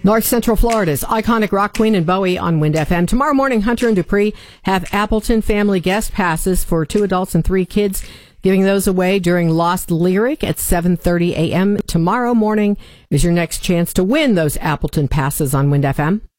North Central Florida's iconic rock queen and Bowie on Wind FM. Tomorrow morning, Hunter and Dupree have Appleton family guest passes for 2 adults and 3 kids, giving those away during Lost Lyric at 7:30 a.m. Tomorrow morning is your next chance to win those Appleton passes on Wind FM.